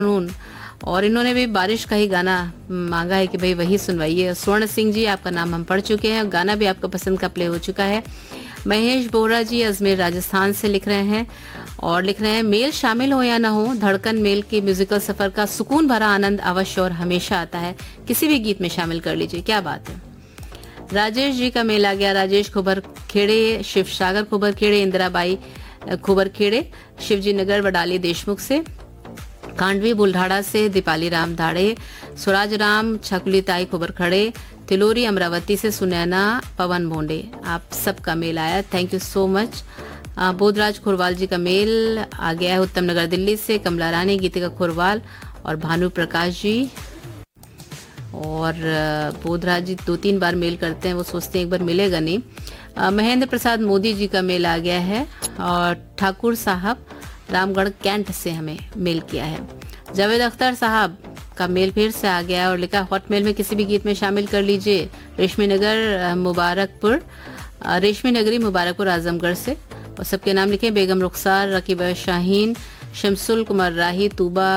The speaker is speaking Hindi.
कानून, और इन्होंने भी बारिश का ही गाना मांगा है कि भाई वही सुनवाइए। स्वर्ण सिंह जी, आपका नाम हम पढ़ चुके हैं, गाना भी आपका पसंद का प्ले हो चुका है। महेश बोरा जी अजमेर राजस्थान से लिख रहे हैं और लिख रहे हैं, मेल शामिल हो या ना हो, धड़कन मेल के म्यूजिकल सफर का सुकून भरा आनंद अवश्य और हमेशा आता है, किसी भी गीत में शामिल कर लीजिए। क्या बात है। राजेश जी का मेल आ गया, राजेश खुबर खेड़े, शिव सागर खुबर खेड़े, इंदिराबाई खुबर खेड़े, शिवजी नगर वडाली देशमुख से, कांडवी बुल्ढाड़ा से दीपाली राम धाड़े, सुराज राम छकुली ताई खुबर खड़े, तिलोरी अमरावती से सुनैना पवन भोंडे, आप सबका मेल आया, thank you so much. Bodhraj खुरवाल जी का मेल आ गया है उत्तम नगर दिल्ली से, कमला रानी, गीतिका खुरवाल और भानु प्रकाश जी। और बोधराज जी 2-3 बार मेल करते हैं, वो सोचते हैं एक बार मिलेगा नहीं। महेंद्र प्रसाद मोदी जी का मेल आ गया है और ठाकुर साहब रामगढ़ कैंट से हमें मेल किया है। जावेद अख्तर साहब का मेल फिर से आ गया और लिखा, हॉटमेल में किसी भी गीत में शामिल कर लीजिए। रेशमी नगरी मुबारकपुर आजमगढ़ से, और सबके नाम लिखे, बेगम रुखसार, रकीबा शाहीन, शमसुल कुमार राही, तूबा